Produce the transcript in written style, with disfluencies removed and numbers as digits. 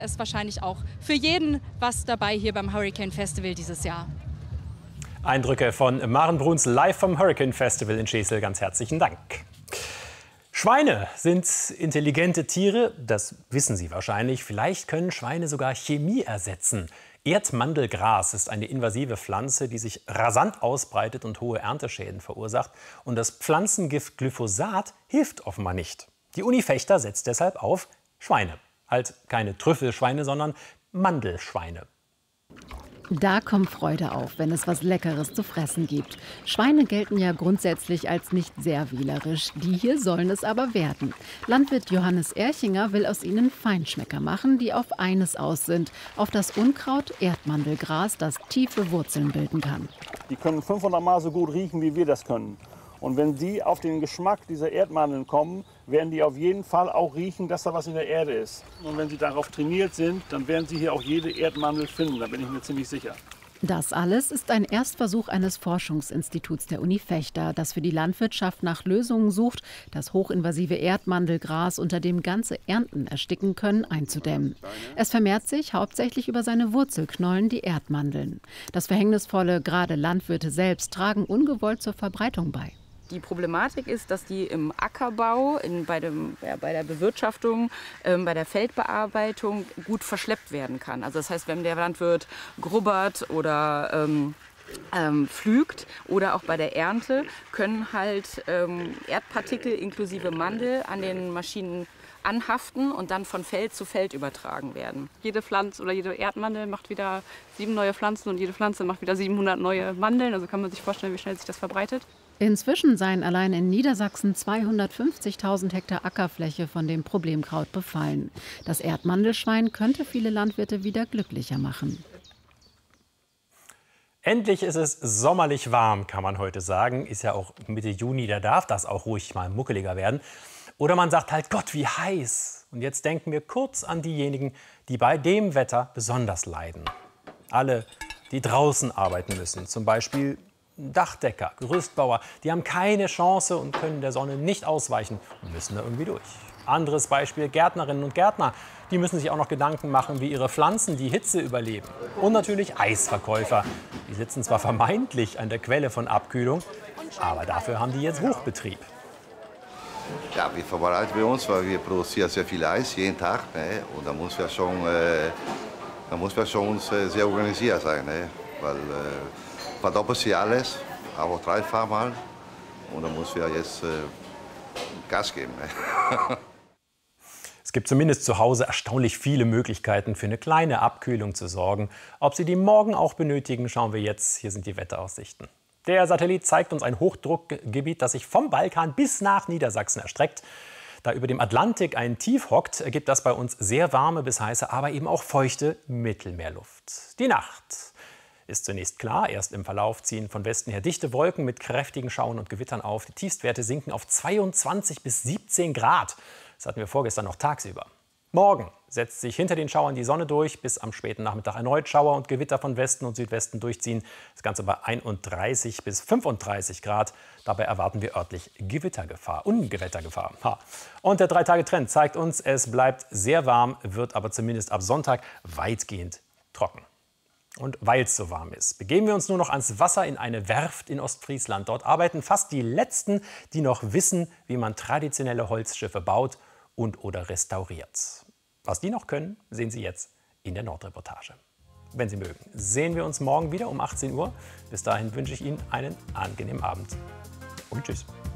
Ist wahrscheinlich auch für jeden was dabei hier beim Hurricane Festival dieses Jahr. Eindrücke von Maren Bruns live vom Hurricane Festival in Schesel. Ganz herzlichen Dank. Schweine sind intelligente Tiere, das wissen Sie wahrscheinlich. Vielleicht können Schweine sogar Chemie ersetzen. Erdmandelgras ist eine invasive Pflanze, die sich rasant ausbreitet und hohe Ernteschäden verursacht. Und das Pflanzengift Glyphosat hilft offenbar nicht. Die Uni Vechta setzt deshalb auf Schweine. Halt keine Trüffelschweine, sondern Mandelschweine. Da kommt Freude auf, wenn es was Leckeres zu fressen gibt. Schweine gelten ja grundsätzlich als nicht sehr wählerisch. Die hier sollen es aber werden. Landwirt Johannes Erchinger will aus ihnen Feinschmecker machen, die auf eines aus sind: auf das Unkraut Erdmandelgras, das tiefe Wurzeln bilden kann. Die können 500 Mal so gut riechen, wie wir das können. Und wenn die auf den Geschmack dieser Erdmandeln kommen, werden die auf jeden Fall auch riechen, dass da was in der Erde ist. Und wenn sie darauf trainiert sind, dann werden sie hier auch jede Erdmandel finden, da bin ich mir ziemlich sicher. Das alles ist ein Erstversuch eines Forschungsinstituts der Uni Vechta, das für die Landwirtschaft nach Lösungen sucht, das hochinvasive Erdmandelgras, unter dem ganze Ernten ersticken können, einzudämmen. Es vermehrt sich hauptsächlich über seine Wurzelknollen, die Erdmandeln. Das Verhängnisvolle, gerade Landwirte selbst tragen ungewollt zur Verbreitung bei. Die Problematik ist, dass die im Ackerbau, bei der Bewirtschaftung, bei der Feldbearbeitung gut verschleppt werden kann. Also das heißt, wenn der Landwirt grubbert oder pflügt oder auch bei der Ernte, können halt Erdpartikel inklusive Mandel an den Maschinen anhaften und dann von Feld zu Feld übertragen werden. Jede Pflanze oder jede Erdmandel macht wieder 7 neue Pflanzen und jede Pflanze macht wieder 700 neue Mandeln. Also kann man sich vorstellen, wie schnell sich das verbreitet. Inzwischen seien allein in Niedersachsen 250.000 Hektar Ackerfläche von dem Problemkraut befallen. Das Erdmandelschwein könnte viele Landwirte wieder glücklicher machen. Endlich ist es sommerlich warm, kann man heute sagen. Ist ja auch Mitte Juni, da darf das auch ruhig mal muckeliger werden. Oder man sagt halt, Gott, wie heiß. Und jetzt denken wir kurz an diejenigen, die bei dem Wetter besonders leiden. Alle, die draußen arbeiten müssen, zum Beispiel Dachdecker, Gerüstbauer, die haben keine Chance und können der Sonne nicht ausweichen und müssen da irgendwie durch. Anderes Beispiel, Gärtnerinnen und Gärtner, die müssen sich auch noch Gedanken machen, wie ihre Pflanzen die Hitze überleben. Und natürlich Eisverkäufer, die sitzen zwar vermeintlich an der Quelle von Abkühlung, aber dafür haben die jetzt Hochbetrieb. Ja, wir vorbereiten bei uns, weil wir produzieren sehr viel Eis jeden Tag. Ne? Und da muss wir schon sehr organisiert sein. Ne? Weil verdoppelt sich alles, aber 3-fach mal. Und da muss wir jetzt Gas geben. Ne? Es gibt zumindest zu Hause erstaunlich viele Möglichkeiten, für eine kleine Abkühlung zu sorgen. Ob Sie die morgen auch benötigen, schauen wir jetzt. Hier sind die Wetteraussichten. Der Satellit zeigt uns ein Hochdruckgebiet, das sich vom Balkan bis nach Niedersachsen erstreckt. Da über dem Atlantik ein Tief hockt, gibt das bei uns sehr warme bis heiße, aber eben auch feuchte Mittelmeerluft. Die Nacht ist zunächst klar. Erst im Verlauf ziehen von Westen her dichte Wolken mit kräftigen Schauern und Gewittern auf. Die Tiefstwerte sinken auf 22 bis 17 Grad. Das hatten wir vorgestern noch tagsüber. Morgen setzt sich hinter den Schauern die Sonne durch, bis am späten Nachmittag erneut Schauer und Gewitter von Westen und Südwesten durchziehen. Das Ganze bei 31 bis 35 Grad. Dabei erwarten wir örtlich Gewittergefahr, Ungewittergefahr. Und der 3-Tage-Trend zeigt uns, es bleibt sehr warm, wird aber zumindest ab Sonntag weitgehend trocken. Und weil es so warm ist, begeben wir uns nur noch ans Wasser in eine Werft in Ostfriesland. Dort arbeiten fast die Letzten, die noch wissen, wie man traditionelle Holzschiffe baut und oder restauriert. Was die noch können, sehen Sie jetzt in der Nordreportage. Wenn Sie mögen, sehen wir uns morgen wieder um 18 Uhr. Bis dahin wünsche ich Ihnen einen angenehmen Abend und tschüss.